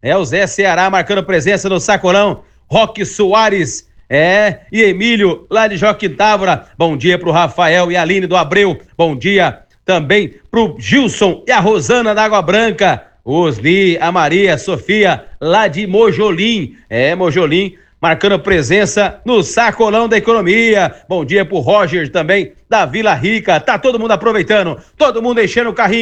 o Zé Ceará marcando presença no sacolão. Roque Soares, e Emílio, lá de Joaquim Távora. Bom dia pro Rafael e a Aline do Abreu. Bom dia também pro Gilson e a Rosana da Água Branca. Osni, a Maria, a Sofia, lá de Mojolim. Mojolim, marcando presença no sacolão da economia. Bom dia pro Roger também, da Vila Rica. Tá todo mundo aproveitando, todo mundo enchendo o carrinho.